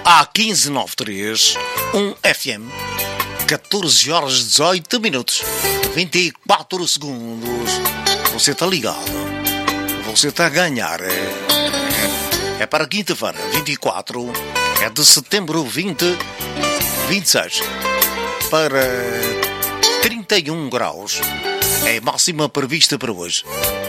A1593, 1 FM, 14 horas 18 minutos, 24 segundos. Você está ligado? Você está a ganhar. É para quinta-feira, 24 de setembro 2026. Para 31 graus. É a máxima prevista para hoje.